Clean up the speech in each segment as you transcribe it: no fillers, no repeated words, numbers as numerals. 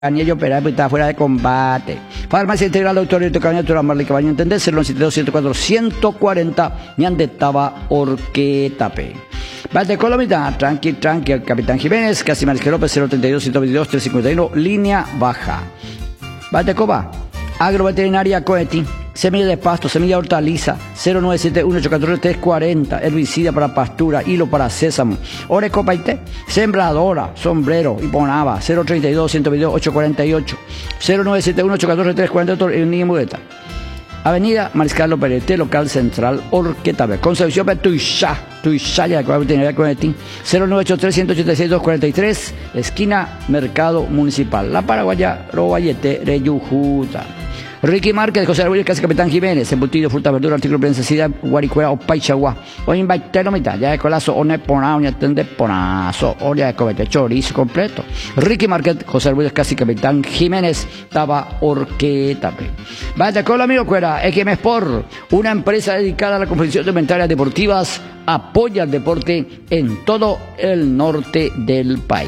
Anillo Pérez está fuera de combate. Farmacia Integral Doctor Rito Cabaña, Tura Marley Cabaña, entenderse, los 72 104 140, Ñandetaba Orquetape. Vale, Colomita, tranqui, el Capitán Jiménez, Casimir López, 032 122 351, línea baja. Vale, Coba, Agroveterinaria Coeti, semilla de pasto, semilla hortaliza, 097 114 340, herbicida para pastura, hilo para sésamo, Orecopaite, sembradora, sombrero y ponaba, 032 122 848, 097 114 340, en Nimudeta. Avenida Mariscal López, local central, Orquetape. Concepción Tuisha, ya que va a tener con ti. 0983 186 243, esquina Mercado Municipal. La Paraguaya, Robayete, Reyujuta. Ricky Márquez, José Arguelles, casi Capitán Jiménez, embutido, fruta, verdura, artículo de necesidad, guaricuera o paichagua. Hoy invitero mitad, ya de colazo, o nepona, o atende ponazo, o ya de cobete, chorizo completo. Ricky Márquez, José Arguelles, casi Capitán Jiménez, Taba Orquetape. Vaya con amigo Cuera, XM Sport, una empresa dedicada a la confección de inventarias deportivas, apoya el deporte en todo el norte del país.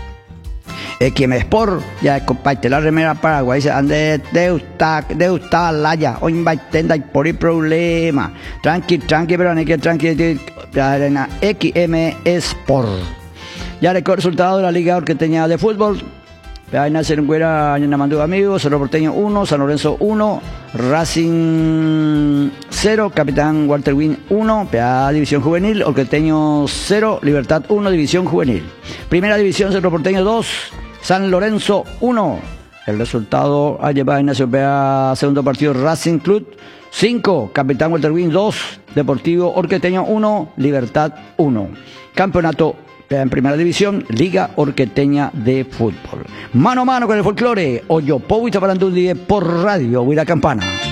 XM Sport, ya comparte la remera Paraguay, se ande de usted laya, o invitenda y por el problema. Tranqui, pero no hay que tranqui, arena XM Sport. Ya recuerdo el resultado de la Liga Orqueteña de Fútbol. Ahí nace en Cuera, Mandú amigos, Cerro Porteño 1, San Lorenzo 1, Racing 0, Capitán Walter Win 1, PA División Juvenil, Orqueteño 0, Libertad 1, División Juvenil. Primera División, Cerro Porteño 2, San Lorenzo 1. El resultado ha llevado a Ignacio PA segundo partido, Racing Club 5, Capitán Walter Win 2, Deportivo Orqueteño 1, Libertad 1. Campeonato en primera división, Liga Orqueteña de Fútbol. Mano a mano con el folclore, Oyopo y Taparandundi por Radio Huila Campana.